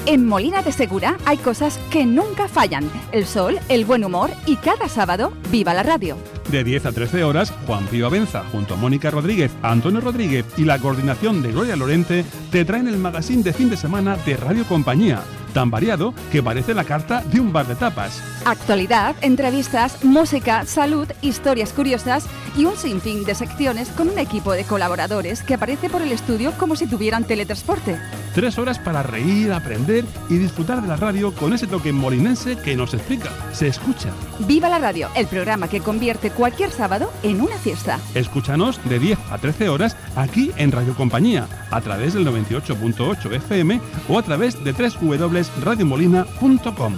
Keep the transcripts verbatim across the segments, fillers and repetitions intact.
En Molina de Segura hay cosas que nunca fallan. El sol, el buen humor y cada sábado, ¡viva la radio! De diez a trece horas, Juan Pío Abenza, junto a Mónica Rodríguez, Antonio Rodríguez y la coordinación de Gloria Lorente, te traen el magazine de fin de semana de Radio Compañía, tan variado que parece la carta de un bar de tapas. Actualidad, entrevistas, música, salud, historias curiosas y un sinfín de secciones con un equipo de colaboradores que aparece por el estudio como si tuvieran teletransporte. Tres horas para reír, aprender y disfrutar de la radio con ese toque molinense que nos explica, se escucha. ¡Viva la radio! El programa que convierte cualquier sábado en una fiesta. Escúchanos de diez a trece horas aquí en Radio Compañía, a través del noventa y ocho punto ocho F M o a través de doble u doble u doble u punto radio molina punto com.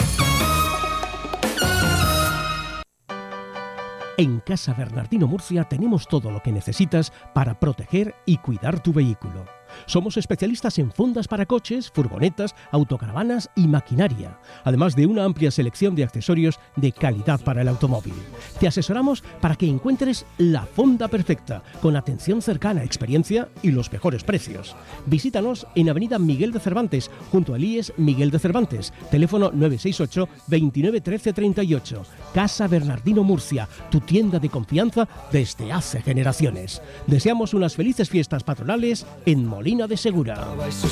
En Casa Bernardino Murcia tenemos todo lo que necesitas para proteger y cuidar tu vehículo. Somos especialistas en fundas para coches, furgonetas, autocaravanas y maquinaria, además de una amplia selección de accesorios de calidad para el automóvil. Te asesoramos para que encuentres la funda perfecta, con atención cercana, experiencia y los mejores precios. Visítanos en Avenida Miguel de Cervantes, junto al I E S Miguel de Cervantes, teléfono nueve seis ocho, veintinueve, trece, treinta y ocho. Casa Bernardino Murcia, tu tienda de confianza desde hace generaciones. Deseamos unas felices fiestas patronales en Molina de Segura.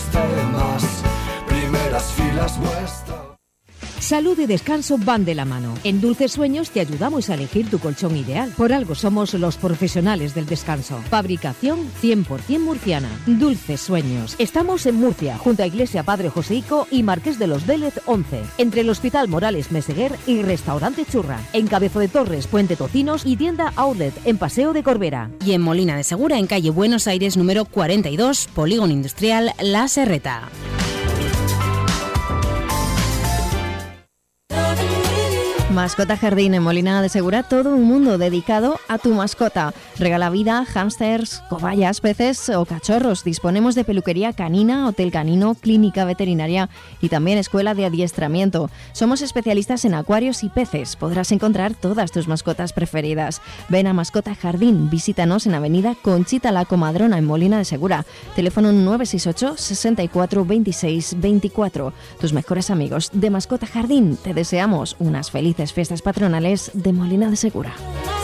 Salud y descanso van de la mano. En Dulces Sueños te ayudamos a elegir tu colchón ideal. Por algo somos los profesionales del descanso. Fabricación cien por ciento murciana. Dulces Sueños. Estamos en Murcia, junto a Iglesia Padre Joseico y Marqués de los Vélez once. Entre el Hospital Morales Meseguer y Restaurante Churra. En Cabezo de Torres, Puente Tocinos y tienda Outlet en Paseo de Corbera. Y en Molina de Segura, en calle Buenos Aires número cuarenta y dos, Polígono Industrial La Serreta. Mascota Jardín en Molina de Segura, todo un mundo dedicado a tu mascota. Regala vida, hámsters, cobayas, peces o cachorros. Disponemos de peluquería canina, hotel canino, clínica veterinaria y también escuela de adiestramiento. Somos especialistas en acuarios y peces. Podrás encontrar todas tus mascotas preferidas. Ven a Mascota Jardín, visítanos en Avenida Conchita la Comadrona en Molina de Segura. Teléfono nueve seis ocho, sesenta y cuatro, veintiséis, veinticuatro. Tus mejores amigos de Mascota Jardín. Te deseamos unas felices fiestas patronales de Molina de Segura.